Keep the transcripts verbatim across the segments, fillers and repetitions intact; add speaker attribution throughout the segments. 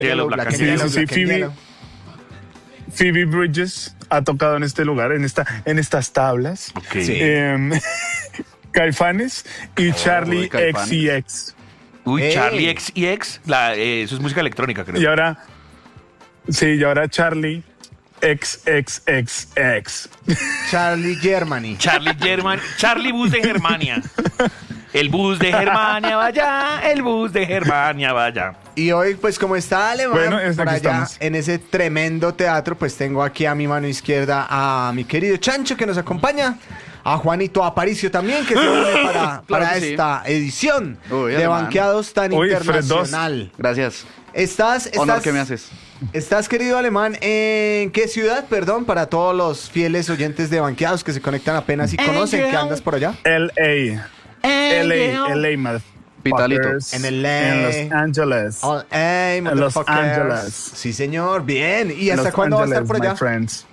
Speaker 1: Yellow, Black and
Speaker 2: Sí,
Speaker 1: Yellow.
Speaker 2: sí, sí,
Speaker 3: Black and
Speaker 2: Phoebe,
Speaker 3: Yellow.
Speaker 2: Phoebe Bridges ha tocado en este lugar, en, esta, en estas tablas.
Speaker 1: Ok.
Speaker 3: Sí.
Speaker 2: Em, Caifanes y Charlie
Speaker 4: Caifanes.
Speaker 2: X C X.
Speaker 1: Uy,
Speaker 3: Ey.
Speaker 1: Charlie X y X, la, eh, eso es música electrónica, creo.
Speaker 2: Y ahora, sí, y ahora Charlie X X X X.
Speaker 3: Charlie Germany.
Speaker 1: Charlie German, Charlie Bus de Germania. El bus de Germania vaya, el bus de Germania vaya.
Speaker 3: Y hoy, pues como está Alemán
Speaker 2: Bueno, es
Speaker 3: por
Speaker 2: aquí
Speaker 3: allá
Speaker 2: estamos.
Speaker 3: en ese tremendo teatro, pues tengo aquí a mi mano izquierda a mi querido Chancho que nos acompaña, a Juanito Aparicio también que se une para, para
Speaker 4: que sí.
Speaker 3: esta edición
Speaker 4: Uy,
Speaker 3: de
Speaker 4: Alemán.
Speaker 3: Banqueados tan
Speaker 2: Uy, Fred dos.
Speaker 3: internacional.
Speaker 4: Gracias.
Speaker 3: Estás, estás,
Speaker 4: Honor que me haces.
Speaker 3: ¿Estás, querido Alemán, en qué ciudad? Perdón, para todos los fieles oyentes de Banqueados que se conectan apenas y conocen que andas por allá.
Speaker 2: L A. L A. L A, motherfuckers.
Speaker 4: Pitalito.
Speaker 3: En L A.
Speaker 2: En Los Ángeles.
Speaker 3: Oh, hey,
Speaker 2: En Los
Speaker 3: motherfuckers.
Speaker 2: Ángeles.
Speaker 3: Sí, señor. Bien. ¿Y hasta
Speaker 2: Los
Speaker 3: cuándo va a estar
Speaker 2: Ángeles,
Speaker 3: por
Speaker 2: my
Speaker 3: allá?
Speaker 2: friends.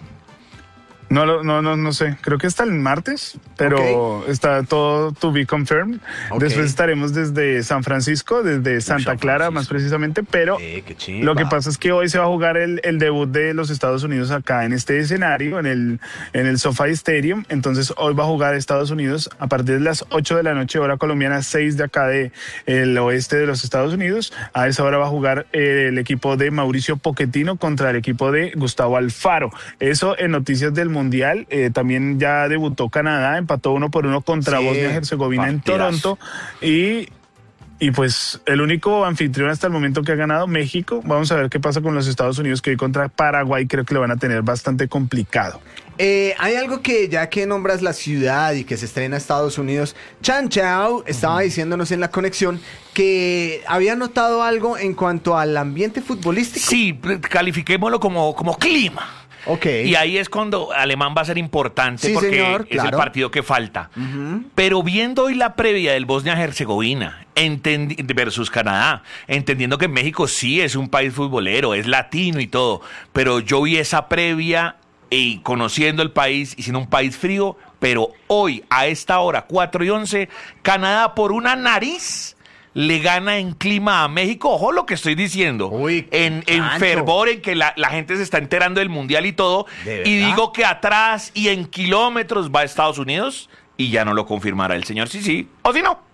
Speaker 2: No, lo- no, no, no sé. Creo que hasta el martes, pero está todo to be confirmed.
Speaker 3: Ok.
Speaker 2: Después estaremos desde San Francisco, desde Santa
Speaker 1: San
Speaker 2: Clara
Speaker 1: Francisco.
Speaker 2: más precisamente, pero
Speaker 3: Eh, qué chimba.
Speaker 2: lo que pasa es que hoy se va a jugar el, el debut de los Estados Unidos acá en este escenario, en el, en el SoFi Stadium. Entonces hoy va a jugar Estados Unidos a partir de las ocho de la noche, hora colombiana, seis de acá de el oeste de los Estados Unidos. A esa hora va a jugar eh, el equipo de Mauricio Pochettino contra el equipo de Gustavo Alfaro. Eso en noticias del Mundial. Eh, también ya debutó Canadá, empató uno por uno contra
Speaker 3: Sí,
Speaker 2: Bosnia-Herzegovina en
Speaker 1: partidazo.
Speaker 2: Toronto. Y Y pues el único anfitrión hasta el momento que ha ganado, México. Vamos a ver qué pasa con los Estados Unidos, que hoy contra Paraguay creo que lo van a tener bastante complicado.
Speaker 3: Eh, hay algo que ya que nombras la ciudad y que se estrena Estados Unidos, Chan Chao estaba diciéndonos en la conexión que había notado algo en cuanto al ambiente futbolístico.
Speaker 1: Sí, califiquémoslo como, como clima.
Speaker 3: Ok.
Speaker 1: Y ahí es cuando Alemán va a ser importante
Speaker 3: Sí,
Speaker 1: porque
Speaker 3: señor,
Speaker 1: es el
Speaker 3: claro.
Speaker 1: partido que falta. Pero viendo hoy la previa del Bosnia-Herzegovina entendi- versus Canadá, entendiendo que México sí es un país futbolero, es latino y todo, pero yo vi esa previa y conociendo el país y siendo un país frío, pero hoy a esta hora, cuatro y once, Canadá por una nariz le gana en clima a México. Ojo lo que estoy diciendo.
Speaker 3: Uy,
Speaker 1: en, en
Speaker 3: tanto.
Speaker 1: fervor, en que la, la gente se está enterando del mundial y todo.
Speaker 3: ¿De
Speaker 1: Y
Speaker 3: verdad?
Speaker 1: digo que atrás y en kilómetros va a Estados Unidos y ya no lo confirmará el señor sí, sí. O si no.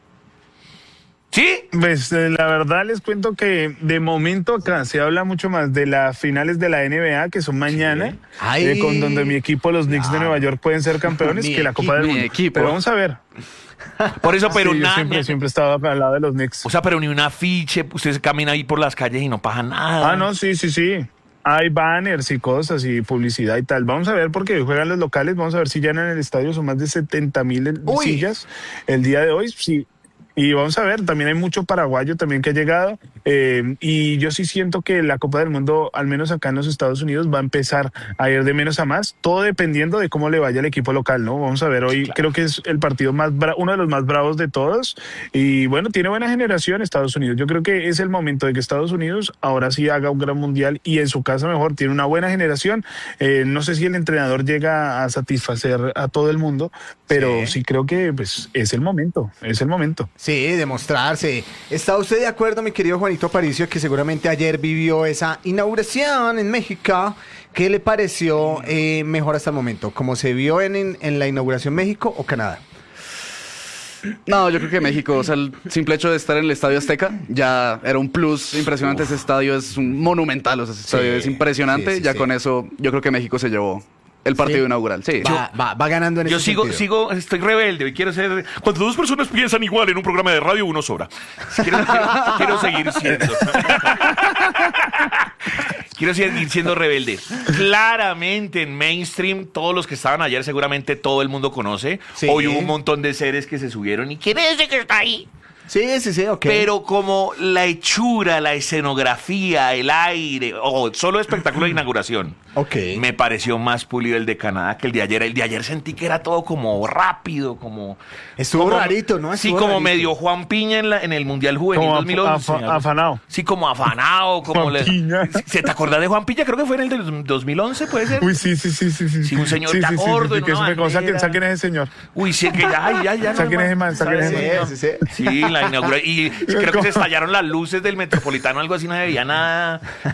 Speaker 1: ¿Sí?
Speaker 2: Pues eh, la verdad les cuento que de momento acá se habla mucho más de las finales de la N B A, que son mañana,
Speaker 3: Ay.
Speaker 2: eh, con donde mi equipo, los Knicks de
Speaker 3: Claro.
Speaker 2: Nueva York, pueden ser campeones,
Speaker 3: Mi
Speaker 2: que la Copa del
Speaker 4: mi
Speaker 2: Mundo.
Speaker 4: equipo.
Speaker 2: Pero vamos a ver.
Speaker 1: Por eso, pero
Speaker 2: Sí, yo
Speaker 1: nada.
Speaker 2: siempre, siempre estaba al lado de los Knicks.
Speaker 1: O sea, pero ni un afiche. Usted se camina ahí por las calles y no pasa nada.
Speaker 2: Ah, no, sí, sí, sí. Hay banners y cosas y publicidad y tal. Vamos a ver porque juegan los locales. Vamos a ver si llenan el estadio. Son más de setenta mil
Speaker 3: Uy.
Speaker 2: sillas el día de hoy. Sí. Y vamos a ver, también hay mucho paraguayo también que ha llegado. eh, y yo sí siento que la Copa del Mundo, al menos acá en los Estados Unidos, va a empezar a ir de menos a más. Todo dependiendo de cómo le vaya al equipo local, ¿no? Vamos a ver, hoy creo que es el partido más bra- uno de los más bravos de todos. Y bueno, tiene buena generación Estados Unidos. Yo creo que es el momento de que Estados Unidos ahora sí haga un gran mundial y en su casa mejor. Tiene una buena generación. Eh, no sé si el entrenador llega a satisfacer a todo el mundo, pero
Speaker 3: Sí.
Speaker 2: sí, creo que pues es el momento, es el momento.
Speaker 3: Sí, demostrarse. ¿Está usted de acuerdo, mi querido Juanito Aparicio, que seguramente ayer vivió esa inauguración en México? ¿Qué le pareció eh, mejor hasta el momento? ¿Cómo se vio en, en, en la inauguración México o Canadá?
Speaker 4: No, yo creo que México, o sea, el simple hecho de estar en el Estadio Azteca ya era un plus impresionante. Ese estadio es un monumental, o sea, ese estadio
Speaker 3: Sí,
Speaker 4: es impresionante.
Speaker 3: sí, sí,
Speaker 4: ya
Speaker 3: sí.
Speaker 4: con eso, yo creo que México se llevó el partido
Speaker 3: Sí.
Speaker 4: inaugural. Sí.
Speaker 3: Va, va, va ganando en
Speaker 1: Yo
Speaker 3: ese
Speaker 1: sigo,
Speaker 3: sentido.
Speaker 1: sigo, estoy rebelde. Hoy quiero ser. Cuando dos personas piensan igual en un programa de radio, uno sobra. Quiero, quiero, quiero seguir siendo. Quiero seguir siendo rebelde. Claramente en mainstream, todos los que estaban ayer, seguramente todo el mundo conoce.
Speaker 3: Sí.
Speaker 1: Hoy hubo un montón de seres que se subieron. ¿Y quién es ese que está ahí?
Speaker 3: Sí, sí, sí, ok.
Speaker 1: Pero como la hechura, la escenografía, el aire, o solo espectáculo de inauguración,
Speaker 3: Ok.
Speaker 1: me pareció más pulido el de Canadá que el de ayer. El de ayer sentí que era todo como rápido, como...
Speaker 3: Estuvo
Speaker 1: como-
Speaker 3: rarito, ¿no?
Speaker 1: Sí,
Speaker 3: Estuvo
Speaker 1: como
Speaker 3: rarito.
Speaker 1: medio Juan Piña en, la- en el Mundial Juvenil
Speaker 2: Como
Speaker 1: dos mil once.
Speaker 2: afa-
Speaker 1: algo.
Speaker 2: afanado.
Speaker 1: Sí, como afanado, como...
Speaker 2: Juan
Speaker 1: le-
Speaker 2: Piña.
Speaker 1: ¿Se te acordás de Juan Piña? Creo que fue en el del dos mil once, ¿puede ser?
Speaker 2: Uy, sí, sí, sí, sí, sí.
Speaker 1: Sí, un señor
Speaker 2: sí,
Speaker 1: ya
Speaker 2: sí, sí,
Speaker 1: gordo
Speaker 2: sí,
Speaker 1: en
Speaker 2: que
Speaker 1: una
Speaker 2: eso me- Saquen,
Speaker 1: bandera.
Speaker 2: saquen a ese señor.
Speaker 1: Uy, sí, que ya, ya, ya. no,
Speaker 2: Saquen ese man, saquen
Speaker 1: ¿sabes?
Speaker 2: ese
Speaker 3: Sí, sí, sí.
Speaker 1: Sí, la inauguración. Y creo que se estallaron las luces del Metropolitano, algo así, no había nada.